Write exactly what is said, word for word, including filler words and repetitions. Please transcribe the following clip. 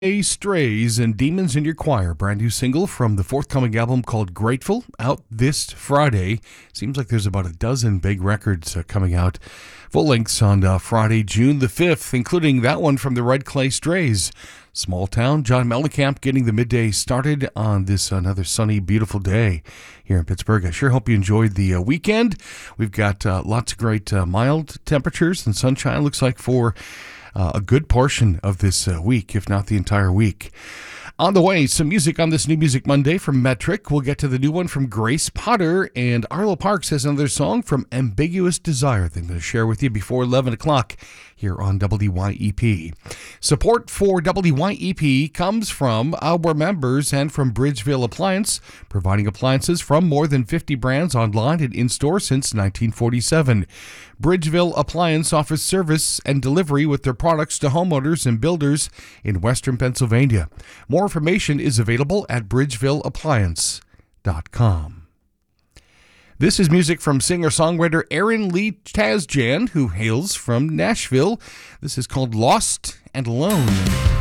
A Strays and Demons in Your Choir, brand new single from the forthcoming album called Grateful, out this Friday. Seems like there's about a dozen big records uh, coming out. Full lengths on uh, Friday, June the fifth, including that one from the Red Clay Strays. Small Town, John Mellencamp getting the midday started on this another sunny, beautiful day here in Pittsburgh. I sure hope you enjoyed the uh, weekend. We've got uh, lots of great uh, mild temperatures and sunshine, looks like, for Uh, a good portion of this uh, week, if not the entire week. On the way, some music on this New Music Monday from Metric. We'll get to the new one from Grace Potter, and Arlo Parks has another song from Ambiguous Desire that I'm going to share with you before eleven o'clock here on W Y E P. Support for W Y E P comes from our members and from Bridgeville Appliance, providing appliances from more than fifty brands online and in-store since nineteen forty-seven. Bridgeville Appliance offers service and delivery with their products to homeowners and builders in western Pennsylvania. More information is available at bridgeville appliance dot com. This is music from singer-songwriter Aaron Lee Tazjan, who hails from Nashville. This is called Lost and Alone.